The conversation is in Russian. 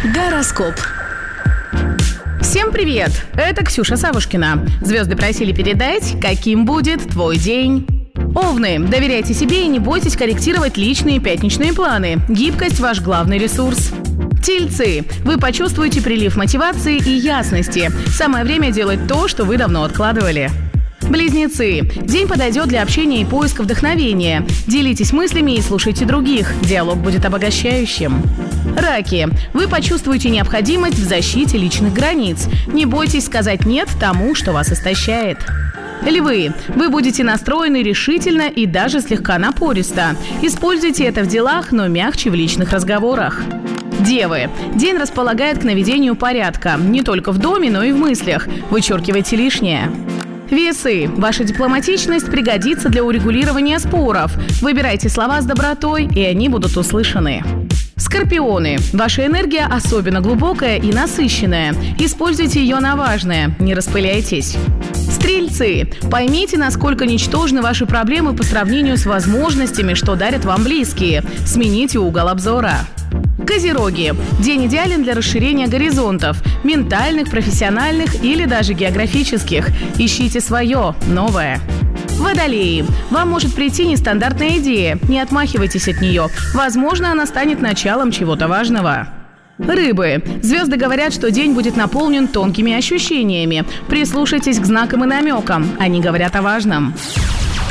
Гороскоп. Всем привет! Это Ксюша Савушкина. Звезды просили передать, каким будет твой день. Овны, доверяйте себе и не бойтесь корректировать личные пятничные планы. Гибкость – ваш главный ресурс. Тельцы, вы почувствуете прилив мотивации и ясности. Самое время делать то, что вы давно откладывали. Близнецы, день подойдет для общения и поиска вдохновения. Делитесь мыслями и слушайте других. Диалог будет обогащающим. Раки, вы почувствуете необходимость в защите личных границ. Не бойтесь сказать «нет» тому, что вас истощает. Львы, вы будете настроены решительно и даже слегка напористо. Используйте это в делах, но мягче в личных разговорах. Девы, день располагает к наведению порядка. Не только в доме, но и в мыслях. Вычеркивайте лишнее. Весы, ваша дипломатичность пригодится для урегулирования споров. Выбирайте слова с добротой, и они будут услышаны. Скорпионы, ваша энергия особенно глубокая и насыщенная. Используйте ее на важное, не распыляйтесь. Стрельцы, поймите, насколько ничтожны ваши проблемы по сравнению с возможностями, что дарят вам близкие. Смените угол обзора. Козероги, день идеален для расширения горизонтов, ментальных, профессиональных или даже географических. Ищите свое, новое. Водолеи, вам может прийти нестандартная идея, не отмахивайтесь от нее. Возможно, она станет началом чего-то важного. Рыбы, звезды говорят, что день будет наполнен тонкими ощущениями. Прислушайтесь к знакам и намекам, они говорят о важном.